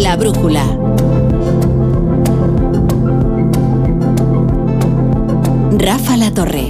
La Brújula. Rafa La Torre.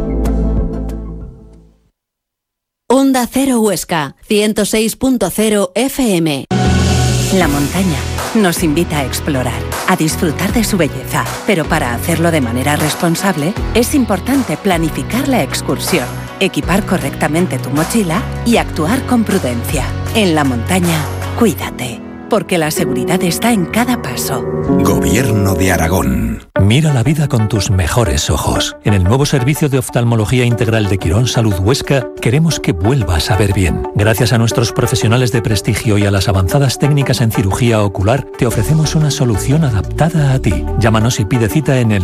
Onda Cero Huesca, 106.0 FM. La montaña nos invita a explorar, a disfrutar de su belleza, pero para hacerlo de manera responsable es importante planificar la excursión, equipar correctamente tu mochila y actuar con prudencia. En la montaña, cuídate, porque la seguridad está en cada paso. Gobierno de Aragón. Mira la vida con tus mejores ojos. En el nuevo servicio de oftalmología integral de Quirón Salud Huesca queremos que vuelvas a ver bien. Gracias a nuestros profesionales de prestigio y a las avanzadas técnicas en cirugía ocular, te ofrecemos una solución adaptada a ti. Llámanos y pide cita en el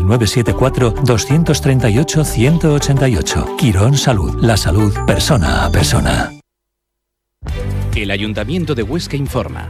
974-238-188. Quirón Salud, la salud persona a persona. El Ayuntamiento de Huesca informa.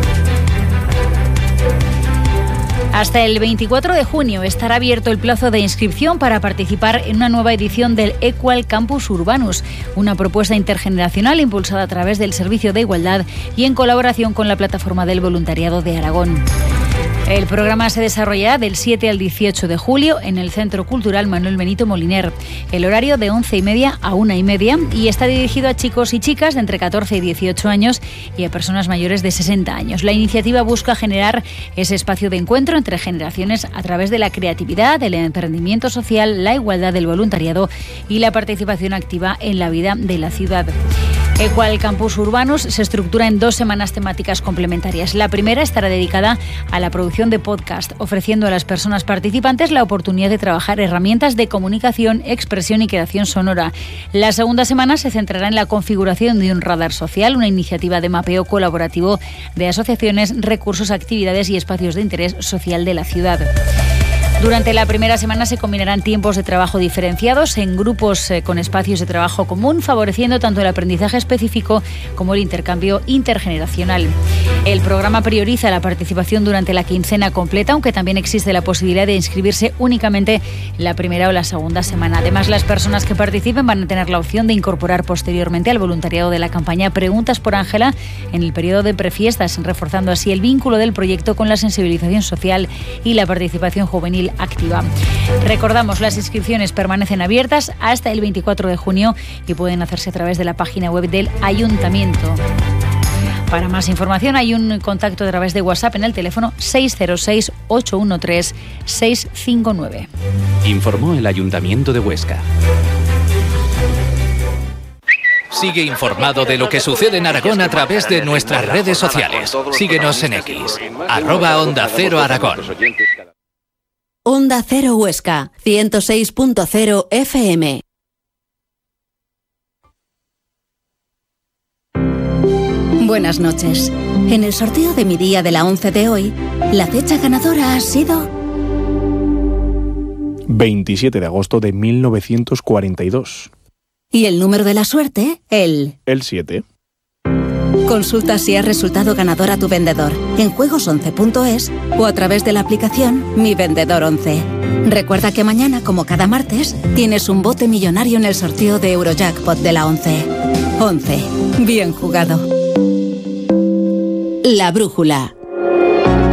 Hasta el 24 de junio estará abierto el plazo de inscripción para participar en una nueva edición del Equal Campus Urbanus, una propuesta intergeneracional impulsada a través del Servicio de Igualdad y en colaboración con la Plataforma del Voluntariado de Aragón. El programa se desarrollará del 7 al 18 de julio en el Centro Cultural Manuel Benito Moliner. El horario de 11:30 a 1:30 y está dirigido a chicos y chicas de entre 14 y 18 años y a personas mayores de 60 años. La iniciativa busca generar ese espacio de encuentro entre generaciones a través de la creatividad, el emprendimiento social, la igualdad del voluntariado y la participación activa en la vida de la ciudad. Equal Campus Urbanus se estructura en 2 semanas temáticas complementarias. La primera estará dedicada a la producción de podcast, ofreciendo a las personas participantes la oportunidad de trabajar herramientas de comunicación, expresión y creación sonora. La segunda semana se centrará en la configuración de un radar social, una iniciativa de mapeo colaborativo de asociaciones, recursos, actividades y espacios de interés social de la ciudad. Durante la primera semana se combinarán tiempos de trabajo diferenciados en grupos con espacios de trabajo común, favoreciendo tanto el aprendizaje específico como el intercambio intergeneracional. El programa prioriza la participación durante la quincena completa, aunque también existe la posibilidad de inscribirse únicamente en la primera o la segunda semana. Además, las personas que participen van a tener la opción de incorporar posteriormente al voluntariado de la campaña Preguntas por Ángela en el periodo de prefiestas, reforzando así el vínculo del proyecto con la sensibilización social y la participación juvenil activa. Recordamos, las inscripciones permanecen abiertas hasta el 24 de junio y pueden hacerse a través de la página web del Ayuntamiento. Para más información hay un contacto a través de WhatsApp en el teléfono 606-813-659. Informó el Ayuntamiento de Huesca. Sigue informado de lo que sucede en Aragón a través de nuestras redes sociales. Síguenos en X, @Onda Cero Aragón. Onda Cero Huesca, 106.0 FM. Buenas noches. En el sorteo de mi día de la 11 de hoy, la fecha ganadora ha sido 27 de agosto de 1942. Y el número de la suerte, el 7. Consulta si has resultado ganador a tu vendedor en juegos11.es o a través de la aplicación Mi Vendedor 11. Recuerda que mañana, como cada martes, tienes un bote millonario en el sorteo de Eurojackpot de la 11. 11. Bien jugado. La Brújula.